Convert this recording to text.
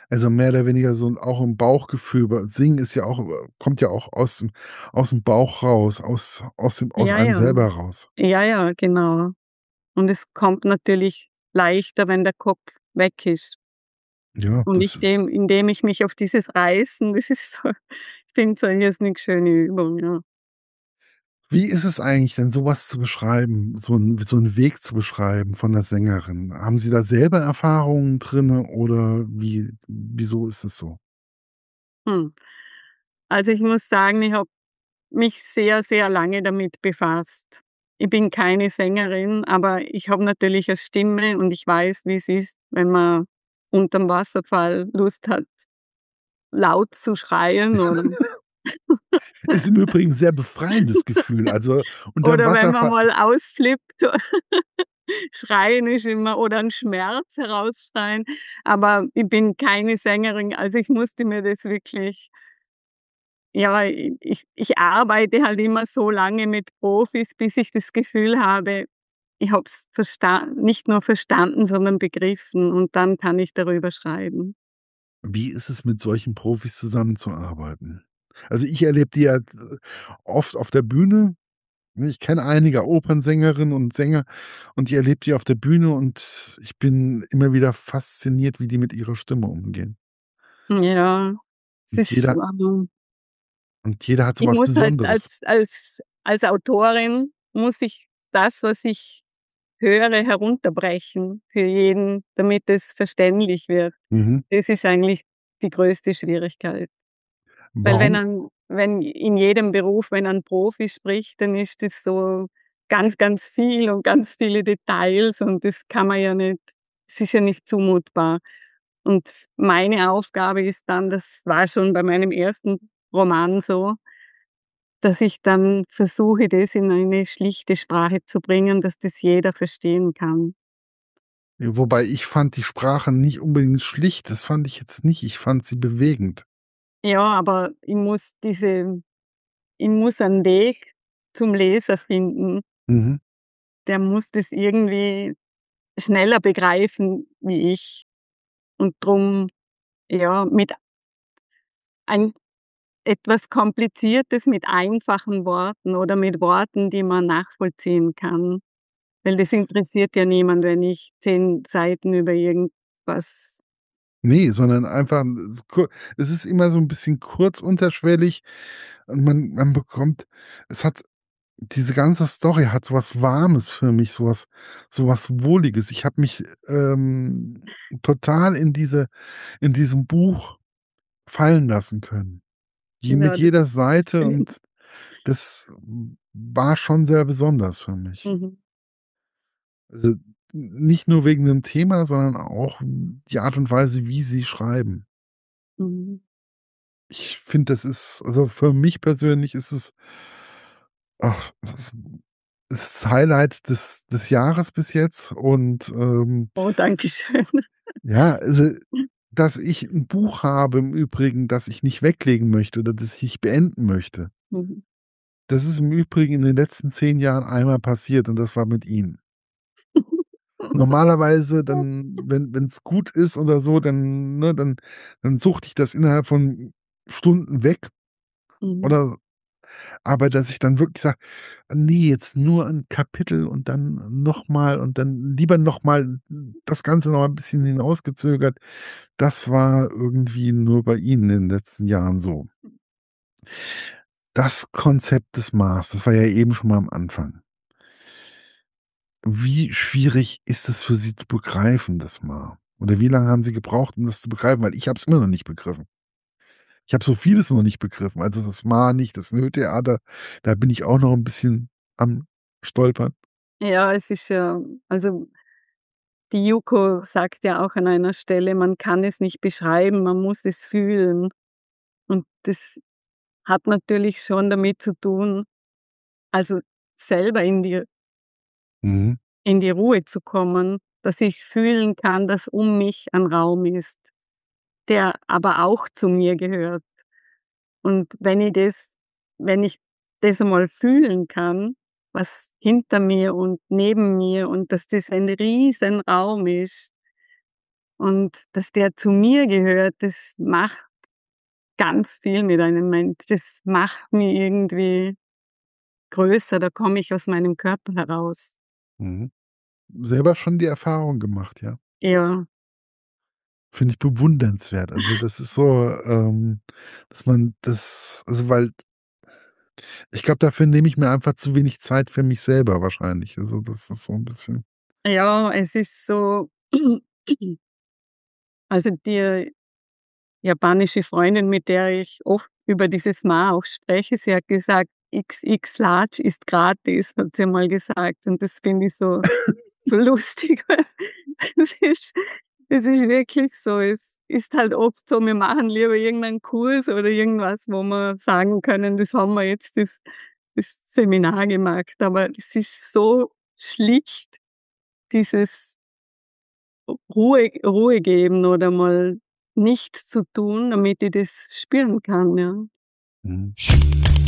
Also, mehr oder weniger so 'n auch 'n Bauchgefühl, weil Singen ist ja auch kommt ja auch aus'm Bauch raus, aus Ja, einem ja. selber raus. Ja, ja, genau. Und es kommt natürlich leichter, wenn der Kopf weg ist. Ja, Und das ist indem ich mich auf dieses Reißen, das ist so, ich finde so 'ne irrsinnig schöne Übung, ja. wie ist es eigentlich denn, so was zu beschreiben, so 'n Weg zu beschreiben von 'ner Sängerin? Haben Sie da selber Erfahrungen drinne oder wieso ist es so? Hm. Also, ich muss sagen, ich habe mich sehr, sehr lange damit befasst. Ich bin keine Sängerin, aber ich habe natürlich 'ne Stimme und ich weiß, wie es ist, wenn man unterm Wasserfall Lust hat, laut zu schreien Ist im Übrigen 'n sehr befreiendes Gefühl. Also, unterm oder wenn man Wasserfall mal ausflippt. Schreien ist immer oder 'n Schmerz herausschreien, aber ich bin keine Sängerin, also ich musste mir das wirklich, ja, ich arbeite halt immer so lange mit Profis, bis ich das Gefühl habe, ich habe es nicht nur verstanden, sondern begriffen, und dann kann ich darüber schreiben. wie ist es, mit solchen Profis zusammenzuarbeiten? Also, ich erlebe die ja oft auf der Bühne, ne? Ich kenne einige Opernsängerinnen und Sänger und ich erlebe die auf der Bühne und ich bin immer wieder fasziniert, wie die mit ihrer Stimme umgehen. Ja, es Und ist, jeder hat so ich was muss halt Besonderes. als Autorin muss ich das, was ich höre, herunterbrechen für jeden, damit es verständlich wird. Mhm. Das ist eigentlich die größte Schwierigkeit. Weil Warum wenn in jedem Beruf, wenn ein Profi spricht, dann ist das so ganz, ganz viel und ganz viele Details, und das kann man ja nicht, es ist ja nicht zumutbar. Und meine Aufgabe ist dann, das war schon bei meinem ersten Roman so, dass ich dann versuche, das in eine schlichte Sprache zu bringen, dass das jeder verstehen kann. wobei ich fand die Sprache nicht unbedingt schlicht, das fand ich jetzt nicht. Ich fand sie bewegend. Ja, aber ich muss einen Weg zum Leser finden. Mhm. Der muss das irgendwie schneller begreifen wie ich. Und drum, ja, mit ein etwas Kompliziertes mit einfachen Worten oder mit Worten, die man nachvollziehen kann. Weil das interessiert ja niemand, wenn ich 10 Seiten über irgendwas. Ne, sondern einfach es ist immer so 'n bisschen kurz, unterschwellig und man bekommt es hat diese ganze Story hat so was Warmes für mich, so was Wohliges. Ich habe mich, total in diesem Buch fallen lassen können. Mit Ja, das jeder ist Seite schön. und das war schon sehr besonders für mich. Mhm, Also, nicht nur wegen dem Thema, sondern auch die Art und Weise, wie sie schreiben. mhm. Ich finde, das ist also, für mich persönlich ist es ach, das ist das Highlight des Jahres bis jetzt und, Oh, danke schön. ja, also, dass ich 'n Buch habe im Übrigen, das ich nicht weglegen möchte oder das ich nicht beenden möchte. Mhm. Das ist im Übrigen in den letzten 10 Jahren einmal passiert und das war mit Ihnen. Normalerweise dann, wenn's gut ist oder so, dann ne, dann suchte ich das innerhalb von Stunden weg Mhm, oder aber dass ich dann wirklich sage: „Ne, jetzt nur 'n Kapitel und dann noch mal und dann lieber noch mal das Ganze noch mal 'n bisschen hinausgezögert." Das war irgendwie nur bei Ihnen in den letzten Jahren so. Das Konzept des Maß, das war ja eben schon mal am Anfang. Wie schwierig ist es für Sie zu begreifen, das Ma? Oder wie lange haben Sie gebraucht, um das zu begreifen? Weil ich habe es immer noch nicht begriffen. Ich habe so vieles noch nicht begriffen. Also, das Ma nicht, das Nö-Theater, da bin ich auch noch 'n bisschen am Stolpern. ja, es ist ja, also, die Yuko sagt ja auch an einer Stelle, man kann es nicht beschreiben, man muss es fühlen. Und das hat natürlich schon damit zu tun, also, selber Mhm. in die Ruhe zu kommen, dass ich fühlen kann, dass um mich ein Raum ist, der aber auch zu mir gehört. Und wenn ich das einmal fühlen kann, was hinter mir und neben mir, und dass das ein riesen Raum ist, Und dass der zu mir gehört, das macht ganz viel mit einem Mensch. Das macht mich irgendwie größer, da komme ich aus meinem Körper heraus. Mhm. Selber schon die Erfahrung gemacht, ja? Ja, Finde ich bewundernswert. Also, das ist so, dass man das also, weil ich glaube, dafür nehme ich mir einfach zu wenig Zeit für mich selber wahrscheinlich. Also, das ist so 'n bisschen ja, es ist so also die japanische Freundin, mit der ich oft über dieses Ma auch spreche, sie hat gesagt: „XX Large ist gratis", hat sie mal gesagt. Und das finde ich so lustig. Das ist das ist wirklich so. Es ist halt oft so, wir machen lieber irgendeinen Kurs oder irgendwas, wo wir sagen können: „Das haben wir jetzt das Seminar gemacht." Aber es ist so schlicht, dieses Ruhe geben oder mal nichts zu tun, damit ich das spüren kann, ja. mhm.